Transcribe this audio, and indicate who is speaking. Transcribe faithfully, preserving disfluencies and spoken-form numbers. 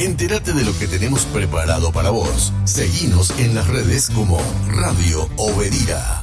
Speaker 1: Entérate de lo que tenemos preparado para vos. Seguinos en las redes como Radio Obedira.